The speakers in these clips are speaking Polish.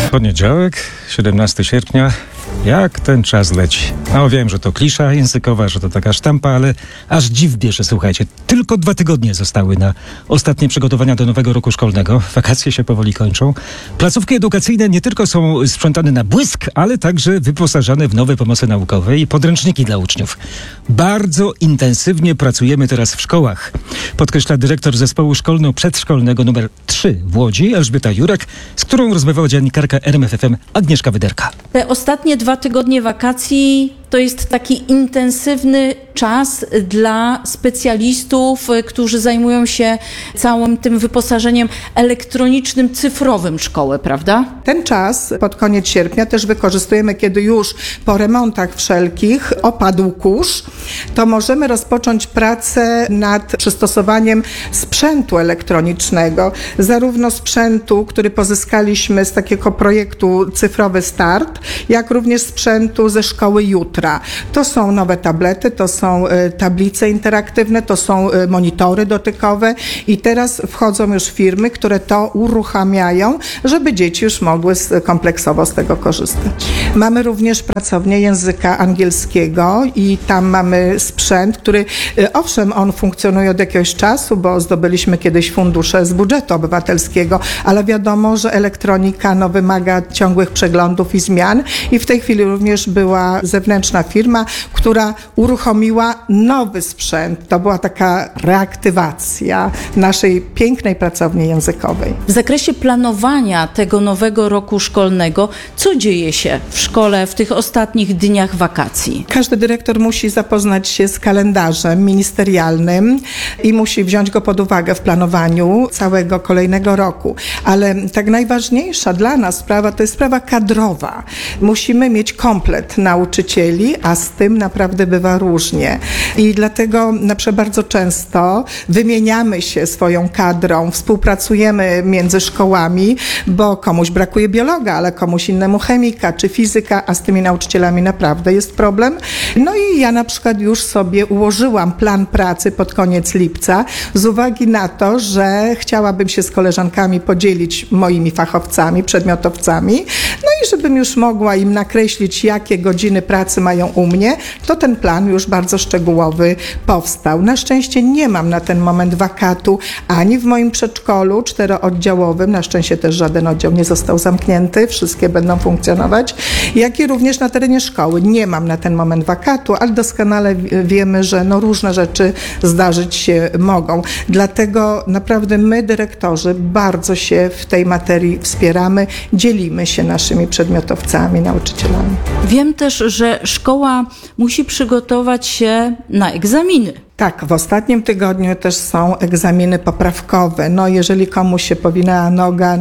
Poniedziałek, 17 sierpnia. Jak ten czas leci? No wiem, że to klisza językowa, że to taka sztampa, ale aż dziw bierze, słuchajcie. Tylko 2 tygodnie zostały na ostatnie przygotowania do nowego roku szkolnego. Wakacje się powoli kończą. Placówki edukacyjne nie tylko są sprzątane na błysk, ale także wyposażane w nowe pomoce naukowe i podręczniki dla uczniów. Bardzo intensywnie pracujemy teraz w szkołach, podkreśla dyrektor zespołu szkolno-przedszkolnego nr 3 w Łodzi, Elżbieta Jurek, z którą rozmawiała dziennikarka RMF FM Agnieszka Wyderka. Te ostatnie 2 tygodnie wakacji to jest taki intensywny czas dla specjalistów, którzy zajmują się całym tym wyposażeniem elektronicznym, cyfrowym szkoły, prawda? Ten czas pod koniec sierpnia też wykorzystujemy, kiedy już po remontach wszelkich opadł kurz, to możemy rozpocząć pracę nad przystosowaniem sprzętu elektronicznego, zarówno sprzętu, który pozyskaliśmy z takiego projektu Cyfrowy Start, jak również sprzętu ze szkoły jutra. To są nowe tablety, to są tablice interaktywne, to są monitory dotykowe i teraz wchodzą już firmy, które to uruchamiają, żeby dzieci już mogły kompleksowo z tego korzystać. Mamy również pracownię języka angielskiego i tam mamy sprzęt, który owszem, on funkcjonuje od jakiegoś czasu, bo zdobyliśmy kiedyś fundusze z budżetu obywatelskiego, ale wiadomo, że elektronika wymaga ciągłych przeglądów i zmian i w tej chwili również była zewnętrzna firma, która uruchomiła nowy sprzęt. To była taka reaktywacja naszej pięknej pracowni językowej. W zakresie planowania tego nowego roku szkolnego, co dzieje się w szkole w tych ostatnich dniach wakacji? Każdy dyrektor musi zapoznać się z kalendarzem ministerialnym i musi wziąć go pod uwagę w planowaniu całego kolejnego roku. Ale tak najważniejsza dla nas sprawa to jest sprawa kadrowa. Musimy mieć komplet nauczycieli, a z tym naprawdę bywa różnie. I dlatego na przykład bardzo często wymieniamy się swoją kadrą, współpracujemy między szkołami, bo komuś brakuje biologa, ale komuś innemu chemika czy fizyka, a z tymi nauczycielami naprawdę jest problem. No i ja na przykład już sobie ułożyłam plan pracy pod koniec lipca z uwagi na to, że chciałabym się z koleżankami podzielić moimi fachowcami, przedmiotowcami, no i żebym już mogła im nakreślić, jakie godziny pracy mają u mnie, to ten plan już bardzo szczegółowy powstał. Na szczęście nie mam na ten moment wakatu ani w moim przedszkolu 4-oddziałowym, na szczęście też żaden oddział nie został zamknięty, wszystkie będą funkcjonować, jak i również na terenie szkoły. Nie mam na ten moment wakatu, ale doskonale wiemy, że różne rzeczy zdarzyć się mogą. Dlatego naprawdę my, dyrektorzy, bardzo się w tej materii wspieramy, dzielimy się naszymi przedmiotowcami, nauczycielami. Wiem też, że szkoła musi przygotować się na egzaminy. Tak, w ostatnim tygodniu też są egzaminy poprawkowe. Jeżeli komuś się powinęła noga,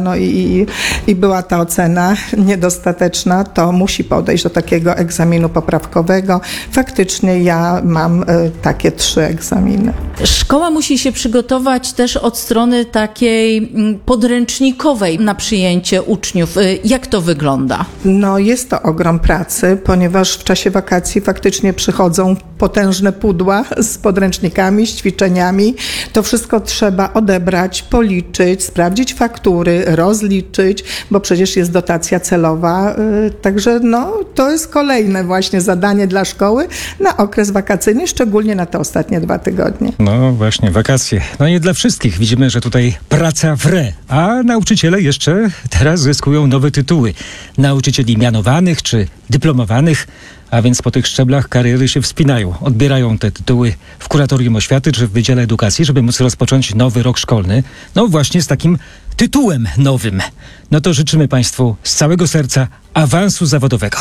i była ta ocena niedostateczna, to musi podejść do takiego egzaminu poprawkowego. Faktycznie ja mam takie 3 egzaminy. Szkoła musi się przygotować też od strony takiej podręcznikowej na przyjęcie uczniów. Jak to wygląda? Jest to ogrom pracy, ponieważ w czasie wakacji faktycznie przychodzą potężne pudła z podręcznikami, z ćwiczeniami. To wszystko trzeba odebrać, policzyć, sprawdzić faktury, rozliczyć, bo przecież jest dotacja celowa. Także to jest kolejne właśnie zadanie dla szkoły na okres wakacyjny, szczególnie na te ostatnie 2 tygodnie. No właśnie, wakacje. Nie dla wszystkich. Widzimy, że tutaj praca w re, a nauczyciele jeszcze teraz zyskują nowe tytuły. Nauczycieli mianowanych czy dyplomowanych, a więc po tych szczeblach kariery się wspinają. Odbierają te tytuły w Kuratorium Oświaty czy w Wydziale Edukacji, żeby móc rozpocząć nowy rok szkolny. Właśnie z takim tytułem nowym. To życzymy Państwu z całego serca awansu zawodowego.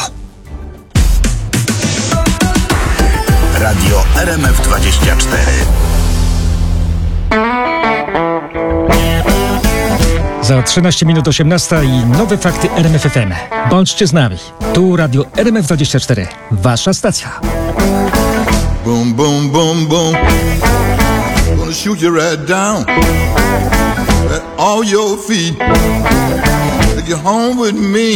Radio RMF24. Za 13 minut 18 i nowe fakty RMF FM. Bądźcie z nami. Tu Radio RMF24. Wasza stacja. Boom, boom, boom, boom. Gonna shoot you right down at all your feet. Take you home with me.